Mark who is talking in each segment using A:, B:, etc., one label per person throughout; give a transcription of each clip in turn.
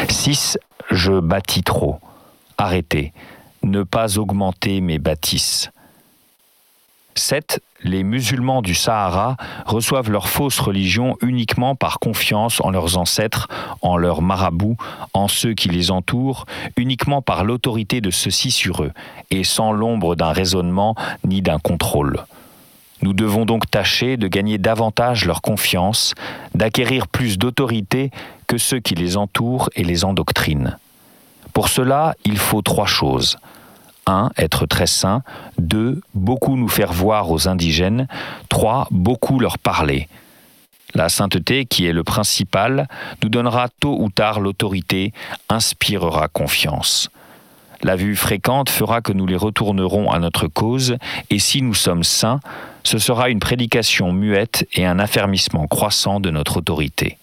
A: 6. Je bâtis trop. Arrêtez. Ne pas augmenter mes bâtisses. 7. Les musulmans du Sahara reçoivent leur fausse religion uniquement par confiance en leurs ancêtres, en leurs marabouts, en ceux qui les entourent, uniquement par l'autorité de ceux-ci sur eux, et sans l'ombre d'un raisonnement ni d'un contrôle. Nous devons donc tâcher de gagner davantage leur confiance, d'acquérir plus d'autorité que ceux qui les entourent et les endoctrinent. Pour cela, il faut 3 choses. 1. Être très saint. 2. Beaucoup nous faire voir aux indigènes. 3. Beaucoup leur parler. La sainteté, qui est le principal, nous donnera tôt ou tard l'autorité, inspirera confiance. La vue fréquente fera que nous les retournerons à notre cause, et si nous sommes saints, ce sera une prédication muette et un affermissement croissant de notre autorité.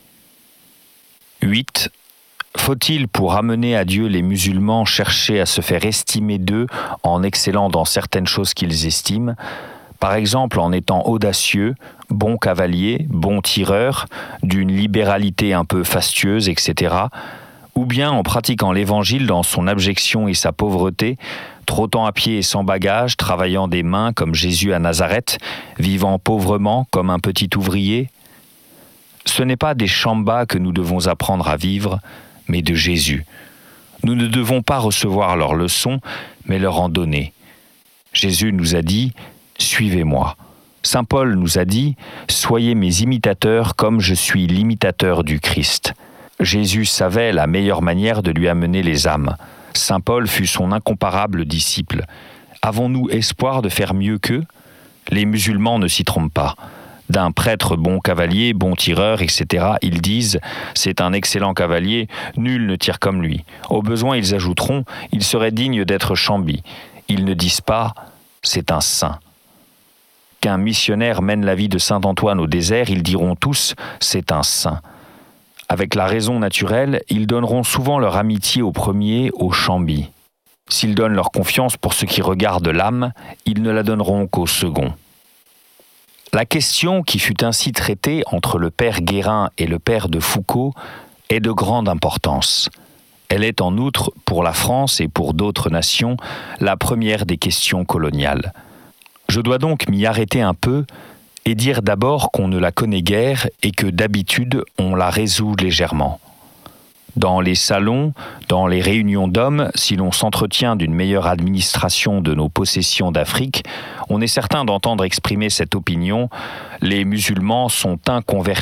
A: 8. Faut-il, pour amener à Dieu les musulmans, chercher à se faire estimer d'eux en excellant dans certaines choses qu'ils estiment, par exemple en étant audacieux, bon cavalier, bon tireur, d'une libéralité un peu fastueuse, etc., ou bien en pratiquant l'évangile dans son abjection et sa pauvreté, trottant à pied et sans bagage, travaillant des mains comme Jésus à Nazareth, vivant pauvrement comme un petit ouvrier? Ce n'est pas des chambas que nous devons apprendre à vivre, mais de Jésus. Nous ne devons pas recevoir leurs leçons, mais leur en donner. Jésus nous a dit « Suivez-moi ». Saint Paul nous a dit « Soyez mes imitateurs comme je suis l'imitateur du Christ ». Jésus savait la meilleure manière de lui amener les âmes. Saint Paul fut son incomparable disciple. Avons-nous espoir de faire mieux qu'eux? Les musulmans ne s'y trompent pas. D'un prêtre bon cavalier, bon tireur, etc., ils disent « c'est un excellent cavalier, nul ne tire comme lui ». Au besoin, ils ajouteront « il serait digne d'être chambi ». Ils ne disent pas « c'est un saint ». Qu'un missionnaire mène la vie de saint Antoine au désert, ils diront tous « c'est un saint ». Avec la raison naturelle, ils donneront souvent leur amitié au premier, au chambi. S'ils donnent leur confiance pour ce qui regarde l'âme, ils ne la donneront qu'au second. La question qui fut ainsi traitée entre le père Guérin et le père de Foucault est de grande importance. Elle est en outre, pour la France et pour d'autres nations, la première des questions coloniales. Je dois donc m'y arrêter un peu et dire d'abord qu'on ne la connaît guère et que d'habitude on la résout légèrement. Dans les salons, dans les réunions d'hommes, si l'on s'entretient d'une meilleure administration de nos possessions d'Afrique, on est certain d'entendre exprimer cette opinion « les musulmans sont inconvertissables »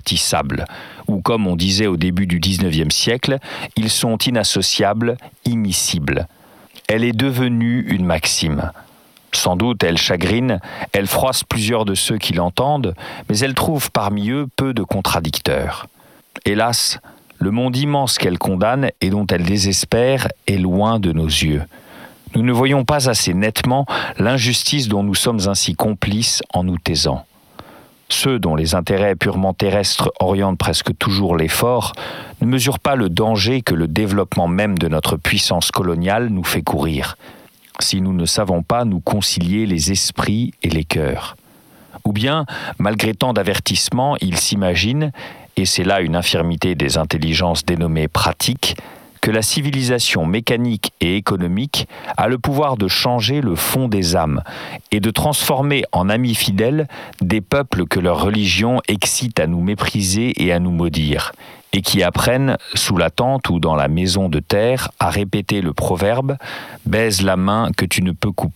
A: ou comme on disait au début du XIXe siècle, ils sont inassociables, immiscibles. Elle est devenue une maxime. Sans doute, elle chagrine, elle froisse plusieurs de ceux qui l'entendent, mais elle trouve parmi eux peu de contradicteurs. Hélas, le monde immense qu'elle condamne et dont elle désespère est loin de nos yeux. Nous ne voyons pas assez nettement l'injustice dont nous sommes ainsi complices en nous taisant. Ceux dont les intérêts purement terrestres orientent presque toujours l'effort ne mesurent pas le danger que le développement même de notre puissance coloniale nous fait courir, si nous ne savons pas nous concilier les esprits et les cœurs. Ou bien, malgré tant d'avertissements, ils s'imaginent, et c'est là une infirmité des intelligences dénommées pratiques, que la civilisation mécanique et économique a le pouvoir de changer le fond des âmes et de transformer en amis fidèles des peuples que leur religion excite à nous mépriser et à nous maudire, et qui apprennent, sous la tente ou dans la maison de terre, à répéter le proverbe « baise la main que tu ne peux couper ».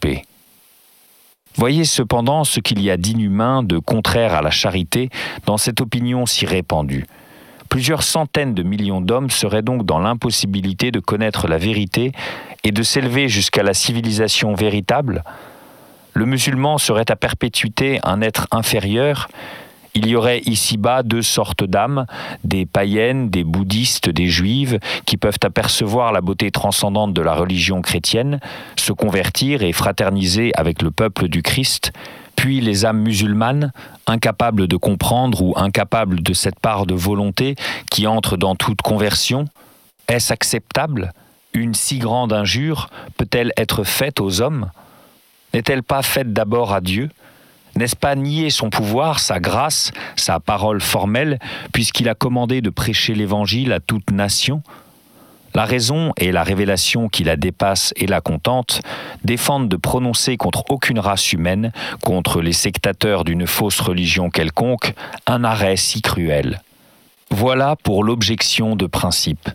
A: Voyez cependant ce qu'il y a d'inhumain, de contraire à la charité dans cette opinion si répandue. Plusieurs centaines de millions d'hommes seraient donc dans l'impossibilité de connaître la vérité et de s'élever jusqu'à la civilisation véritable. Le musulman serait à perpétuité un être inférieur. Il y aurait ici-bas 2 sortes d'âmes, des païennes, des bouddhistes, des juives, qui peuvent apercevoir la beauté transcendante de la religion chrétienne, se convertir et fraterniser avec le peuple du Christ, puis les âmes musulmanes, incapables de comprendre ou incapables de cette part de volonté qui entre dans toute conversion. Est-ce acceptable? Une si grande injure peut-elle être faite aux hommes? N'est-elle pas faite d'abord à Dieu? N'est-ce pas nier son pouvoir, sa grâce, sa parole formelle, puisqu'il a commandé de prêcher l'Évangile à toute nation? La raison et la révélation qui la dépasse et la contentent défendent de prononcer contre aucune race humaine, contre les sectateurs d'une fausse religion quelconque, un arrêt si cruel. Voilà pour l'objection de principe.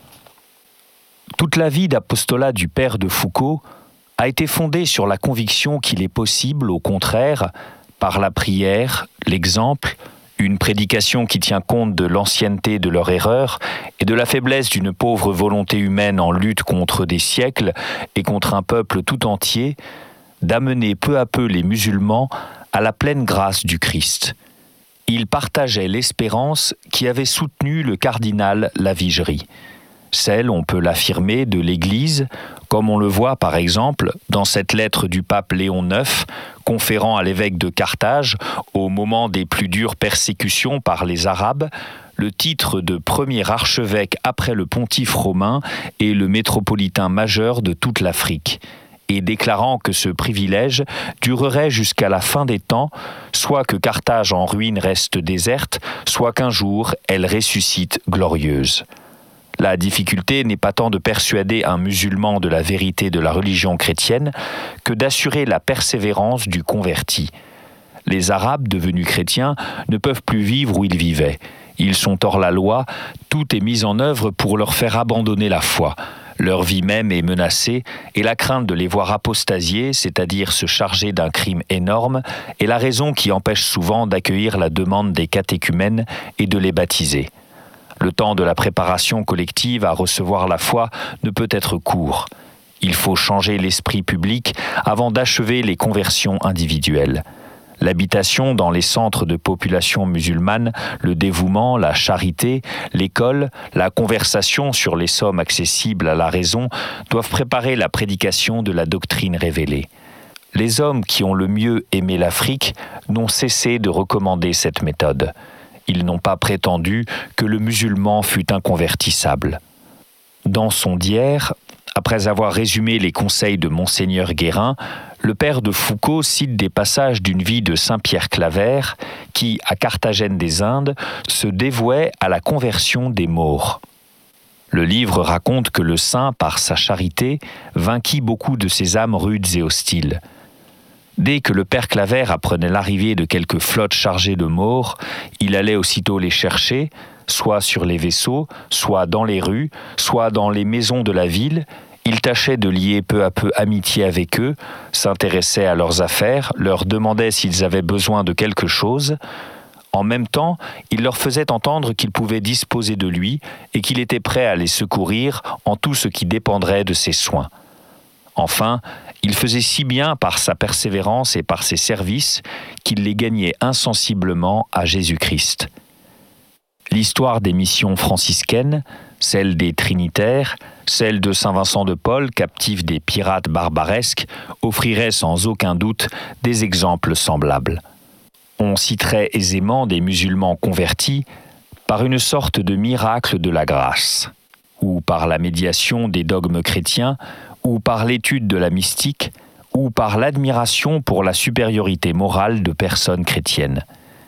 A: Toute la vie d'apostolat du père de Foucault a été fondée sur la conviction qu'il est possible, au contraire, par la prière, l'exemple, une prédication qui tient compte de l'ancienneté de leur erreur et de la faiblesse d'une pauvre volonté humaine en lutte contre des siècles et contre un peuple tout entier, d'amener peu à peu les musulmans à la pleine grâce du Christ. Ils partageaient l'espérance qui avait soutenu le cardinal Lavigerie. Celle, on peut l'affirmer, de l'Église, comme on le voit par exemple dans cette lettre du pape Léon IX, conférant à l'évêque de Carthage, au moment des plus dures persécutions par les Arabes, le titre de premier archevêque après le pontife romain et le métropolitain majeur de toute l'Afrique, et déclarant que ce privilège durerait jusqu'à la fin des temps, soit que Carthage en ruine reste déserte, soit qu'un jour elle ressuscite glorieuse. La difficulté n'est pas tant de persuader un musulman de la vérité de la religion chrétienne que d'assurer la persévérance du converti. Les Arabes devenus chrétiens ne peuvent plus vivre où ils vivaient. Ils sont hors la loi, tout est mis en œuvre pour leur faire abandonner la foi. Leur vie même est menacée et la crainte de les voir apostasier, c'est-à-dire se charger d'un crime énorme, est la raison qui empêche souvent d'accueillir la demande des catéchumènes et de les baptiser. Le temps de la préparation collective à recevoir la foi ne peut être court. Il faut changer l'esprit public avant d'achever les conversions individuelles. L'habitation dans les centres de population musulmane, le dévouement, la charité, l'école, la conversation sur les sommes accessibles à la raison doivent préparer la prédication de la doctrine révélée. Les hommes qui ont le mieux aimé l'Afrique n'ont cessé de recommander cette méthode. Ils n'ont pas prétendu que le musulman fût inconvertissable. Dans son Dière, après avoir résumé les conseils de Monseigneur Guérin, le père de Foucault cite des passages d'une vie de Saint-Pierre Claver qui, à Carthagène des Indes, se dévouait à la conversion des Maures. Le livre raconte que le saint, par sa charité, vainquit beaucoup de ces âmes rudes et hostiles. Dès que le père Claver apprenait l'arrivée de quelques flottes chargées de Maures, il allait aussitôt les chercher, soit sur les vaisseaux, soit dans les rues, soit dans les maisons de la ville. Il tâchait de lier peu à peu amitié avec eux, s'intéressait à leurs affaires, leur demandait s'ils avaient besoin de quelque chose. En même temps, il leur faisait entendre qu'il pouvait disposer de lui et qu'il était prêt à les secourir en tout ce qui dépendrait de ses soins. Enfin, il faisait si bien par sa persévérance et par ses services qu'il les gagnait insensiblement à Jésus-Christ. L'histoire des missions franciscaines, celle des Trinitaires, celle de Saint Vincent de Paul, captif des pirates barbaresques, offrirait sans aucun doute des exemples semblables. On citerait aisément des musulmans convertis par une sorte de miracle de la grâce, ou par la médiation des dogmes chrétiens, ou par l'étude de la mystique, ou par l'admiration pour la supériorité morale de personnes chrétiennes.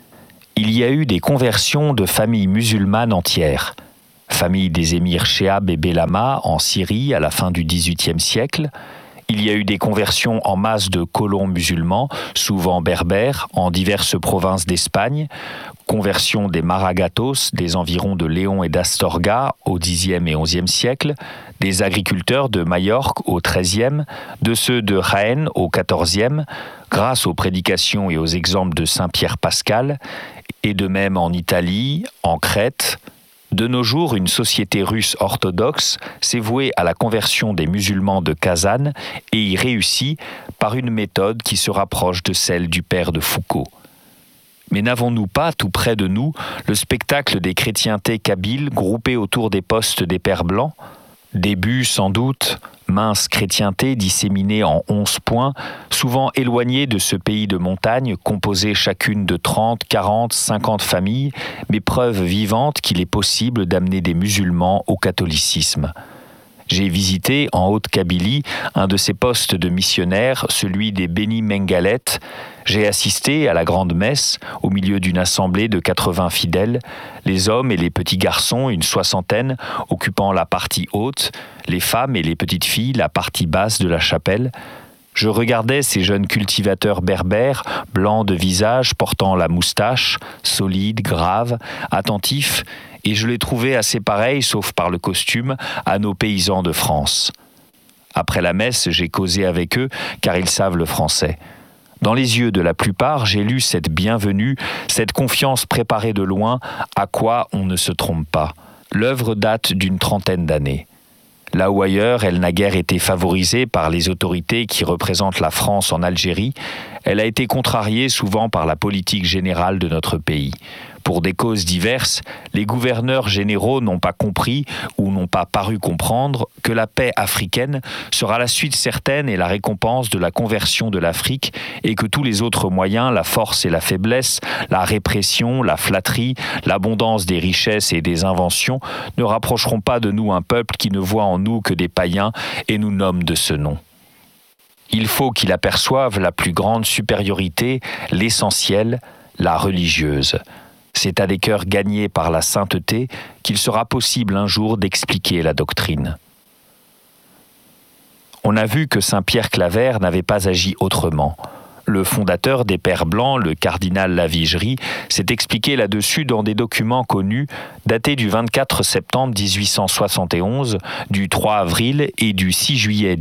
A: Il y a eu des conversions de familles musulmanes entières, famille des émirs Shehab et Bellama en Syrie à la fin du XVIIIe siècle. Il y a eu des conversions en masse de colons musulmans, souvent berbères, en diverses provinces d'Espagne, conversion des Maragatos, des environs de Léon et d'Astorga au Xe et XIe siècle, des agriculteurs de Majorque au XIIIe, de ceux de Jaén au XIVe, grâce aux prédications et aux exemples de Saint Pierre Pascal, et de même en Italie, en Crète. De nos jours, une société russe orthodoxe s'est vouée à la conversion des musulmans de Kazan et y réussit par une méthode qui se rapproche de celle du père de Foucault. Mais n'avons-nous pas, tout près de nous, le spectacle des chrétientés kabyles groupés autour des postes des pères blancs ? Début, sans doute, mince chrétienté disséminée en 11 points, souvent éloignée de ce pays de montagne, composée chacune de 30, 40, 50 familles, mais preuve vivante qu'il est possible d'amener des musulmans au catholicisme. J'ai visité, en Haute-Kabylie, un de ces postes de missionnaires, celui des Beni Mengalet. J'ai assisté à la grande messe, au milieu d'une assemblée de 80 fidèles, les hommes et les petits garçons, une soixantaine, occupant la partie haute, les femmes et les petites filles, la partie basse de la chapelle. Je regardais ces jeunes cultivateurs berbères, blancs de visage, portant la moustache, solides, graves, attentifs, et je les trouvais assez pareils, sauf par le costume, à nos paysans de France. Après la messe, j'ai causé avec eux, car ils savent le français. Dans les yeux de la plupart, j'ai lu cette bienvenue, cette confiance préparée de loin, à quoi on ne se trompe pas. L'œuvre date d'une trentaine d'années. Là où ailleurs, elle n'a guère été favorisée par les autorités qui représentent la France en Algérie, elle a été contrariée souvent par la politique générale de notre pays. Pour des causes diverses, les gouverneurs généraux n'ont pas compris ou n'ont pas paru comprendre que la paix africaine sera la suite certaine et la récompense de la conversion de l'Afrique et que tous les autres moyens, la force et la faiblesse, la répression, la flatterie, l'abondance des richesses et des inventions ne rapprocheront pas de nous un peuple qui ne voit en nous que des païens et nous nomme de ce nom. Il faut qu'il aperçoive la plus grande supériorité, l'essentiel, la religieuse. C'est à des cœurs gagnés par la sainteté qu'il sera possible un jour d'expliquer la doctrine. On a vu que Saint Pierre Claver n'avait pas agi autrement. Le fondateur des Pères Blancs, le cardinal Lavigerie, s'est expliqué là-dessus dans des documents connus datés du 24 septembre 1871, du 3 avril et du 6 juillet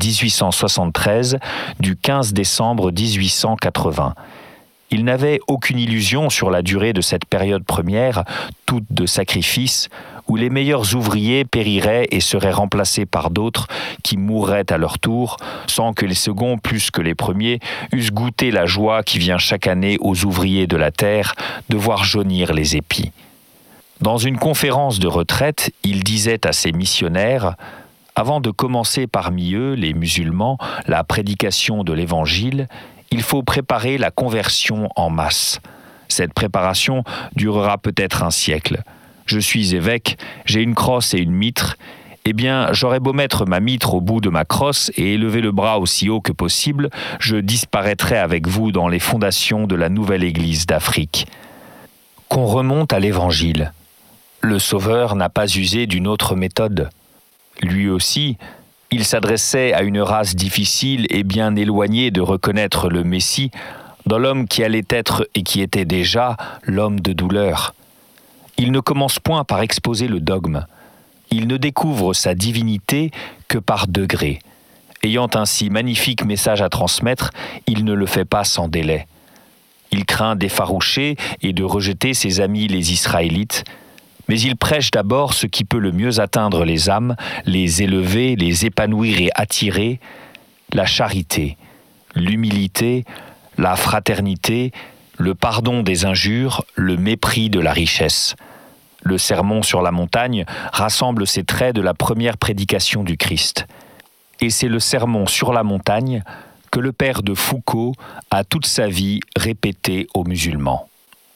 A: 1873, du 15 décembre 1880. Il n'avait aucune illusion sur la durée de cette période première, toute de sacrifice, où les meilleurs ouvriers périraient et seraient remplacés par d'autres qui mourraient à leur tour, sans que les seconds, plus que les premiers, eussent goûté la joie qui vient chaque année aux ouvriers de la terre de voir jaunir les épis. Dans une conférence de retraite, il disait à ses missionnaires « Avant de commencer parmi eux, les musulmans, la prédication de l'Évangile, il faut préparer la conversion en masse. Cette préparation durera peut-être un siècle. Je suis évêque, j'ai une crosse et une mitre. Eh bien, j'aurais beau mettre ma mitre au bout de ma crosse et élever le bras aussi haut que possible, je disparaîtrai avec vous dans les fondations de la nouvelle Église d'Afrique. » Qu'on remonte à l'Évangile. Le Sauveur n'a pas usé d'une autre méthode. Lui aussi, il s'adressait à une race difficile et bien éloignée de reconnaître le Messie dans l'homme qui allait être et qui était déjà l'homme de douleur. Il ne commence point par exposer le dogme. Il ne découvre sa divinité que par degrés. Ayant un si magnifique message à transmettre, il ne le fait pas sans délai. Il craint d'effaroucher et de rejeter ses amis les Israélites, mais il prêche d'abord ce qui peut le mieux atteindre les âmes, les élever, les épanouir et attirer, la charité, l'humilité, la fraternité, le pardon des injures, le mépris de la richesse. Le sermon sur la montagne rassemble ces traits de la première prédication du Christ. Et c'est le sermon sur la montagne que le père de Foucault a toute sa vie répété aux musulmans.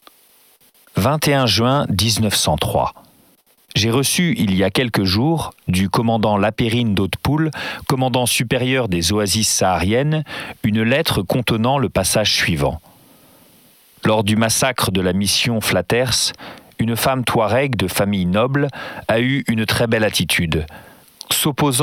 A: 21 juin 1903. J'ai reçu il y a quelques jours du commandant Lapérine d'Hautpoul, commandant supérieur des oasis sahariennes, une lettre contenant le passage suivant. Lors du massacre de la mission Flatters, une femme touareg de famille noble a eu une très belle attitude, s'opposant